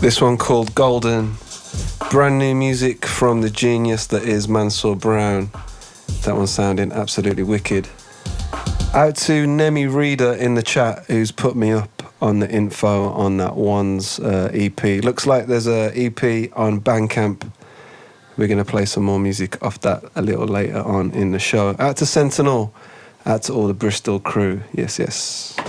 This one called Golden. Brand new music from the genius that is Mansour Brown. That one sounding absolutely wicked. Out to Nemi Reader in the chat, who's put me up on the info on that one's EP. Looks like there's a EP on Bandcamp. We're going to play some more music off that a little later on in the show. Out to Sentinel. Out to all the Bristol crew. Yes, yes.